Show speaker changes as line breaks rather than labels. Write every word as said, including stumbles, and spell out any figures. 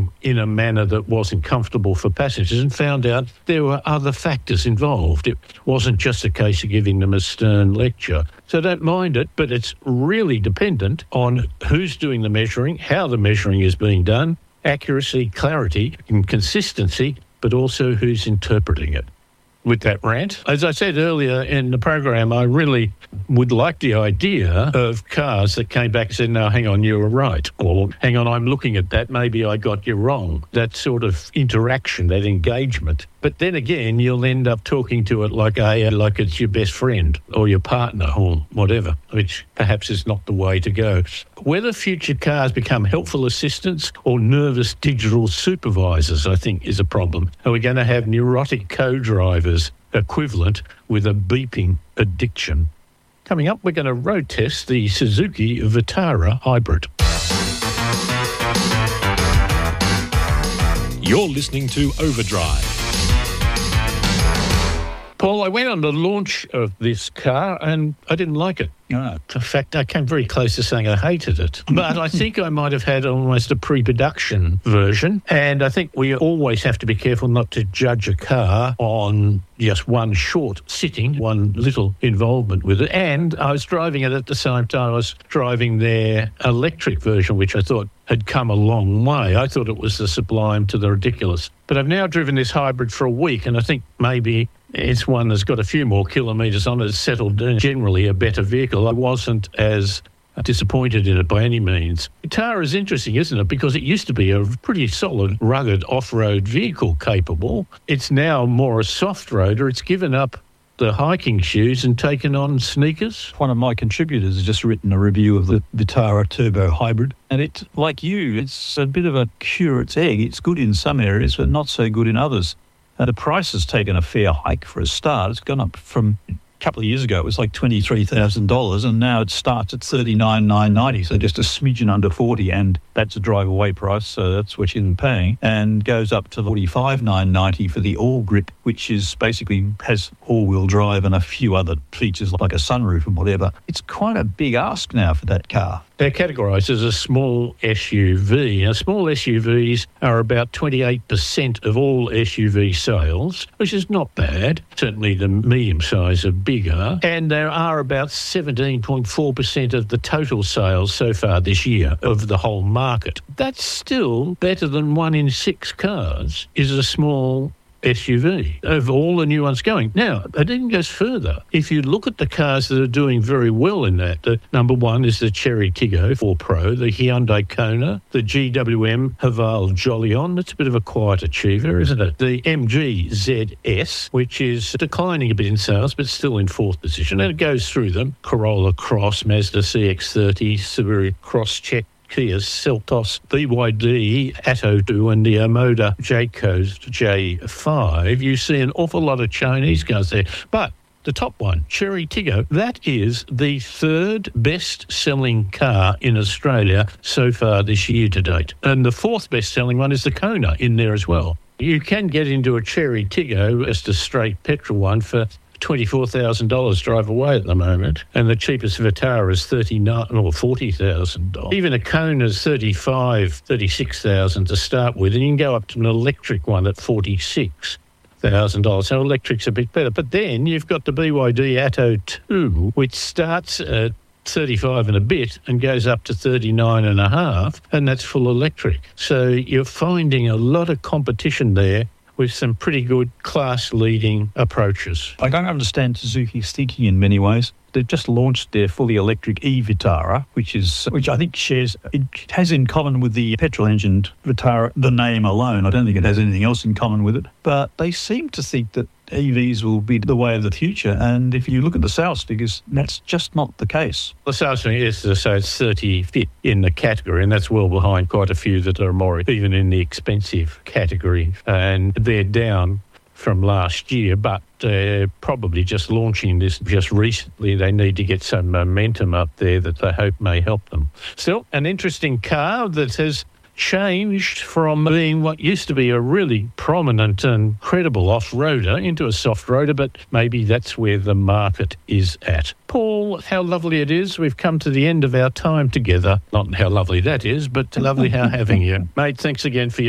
measuring in a manner that wasn't comfortable for passengers and found out there were other factors involved. It wasn't just a case of giving them a stern lecture. So don't mind it, but it's really dependent on who's doing the measuring, how the measuring is being done, accuracy, clarity and consistency, but also who's interpreting it. With that rant, as I said earlier in the program, I really would like the idea of cars that came back and said, no, hang on, you were right. Or, hang on, I'm looking at that, maybe I got you wrong. That sort of interaction, that engagement. But then again, you'll end up talking to it like a, like it's your best friend or your partner or whatever, which perhaps is not the way to go. Whether future cars become helpful assistants or nervous digital supervisors, I think, is a problem. Are we going to have neurotic co-drivers equivalent with a beeping addiction? Coming up, we're going to road test the Suzuki Vitara Hybrid.
You're listening to Overdrive.
Paul, I went on the launch of this car and I didn't like it.
Oh.
In fact, I came very close to saying I hated it. But I think I might have had almost a pre-production version. And I think we always have to be careful not to judge a car on just one short sitting, one little involvement with it. And I was driving it at the same time I was driving their electric version, which I thought had come a long way. I thought it was the sublime to the ridiculous. But I've now driven this hybrid for a week, and I think maybe it's one that's got a few more kilometres on it. It's settled down. Generally a better vehicle. I wasn't as disappointed in it by any means. Vitara is interesting, isn't it? Because it used to be a pretty solid, rugged off-road vehicle capable. It's now more a soft roader. It's given up the hiking shoes and taken on sneakers.
One of my contributors has just written a review of the Vitara Turbo Hybrid, and it, like you, it's a bit of a curate's egg. It's good in some areas, but not so good in others. Uh, the price has taken a fair hike for a start. It's gone up from a couple of years ago, it was like twenty-three thousand dollars, and now it starts at thirty-nine thousand nine hundred ninety dollars, so just a smidgen under forty, and that's a drive-away price, so that's what you're paying, and goes up to forty-five thousand nine hundred ninety dollars for the all-grip, which is basically has all-wheel drive and a few other features like a sunroof and whatever. It's quite a big ask now for that car.
They're categorised as a small S U V. Now, small S U Vs are about twenty-eight percent of all S U V sales, which is not bad. Certainly the medium size are bigger. And there are about seventeen point four percent of the total sales so far this year of the whole market. That's still better than one in six cars is a small S U V of all the new ones going. Now, it even goes further. If you look at the cars that are doing very well in that, the number one is the Chery Tiggo four Pro, the Hyundai Kona, the G W M Haval Jolion. That's a bit of a quiet achiever, isn't it? The M G Z S, which is declining a bit in sales, but still in fourth position. And it goes through them. Corolla Cross, Mazda C X thirty, Subaru Crosscheck, Kia Seltos, B Y D, Atto two and the Omoda Jayco J five. You see an awful lot of Chinese cars there. But the top one, Chery Tiggo, that is the third best-selling car in Australia so far this year to date. And the fourth best-selling one is the Kona in there as well. You can get into a Chery Tiggo, just a straight petrol one, for twenty-four thousand dollars drive away at the moment, and the cheapest Vitara is thirty-nine thousand dollars or forty thousand dollars. Even a Kona is thirty-five thousand dollars, thirty-six thousand dollars to start with, and you can go up to an electric one at forty-six thousand dollars. So electric's a bit better. But then you've got the B Y D Atto two, which starts at thirty-five and a bit and goes up to thirty-nine and a half, and that's full electric. So you're finding a lot of competition there with some pretty good class-leading approaches.
I don't understand Suzuki's thinking in many ways. They've just launched their fully electric e-Vitara, which is which I think shares, it has in common with the petrol-engined Vitara, the name alone. I don't think it has anything else in common with it. But they seem to think that E Vs will be the way of the future, and if you look at the sales figures, that's just not the case.
The sales figure is, so it's thirty-fifth in the category, and that's well behind quite a few that are more even in the expensive category, and they're down from last year, but they're probably just launching this just recently. They need to get some momentum up there that they hope may help them. Still, an interesting car that has changed from being what used to be a really prominent and credible off-roader into a soft-roader, but maybe that's where the market is at. Paul, how lovely it is. We've come to the end of our time together. Not how lovely that is, but lovely how having you. Mate, thanks again for your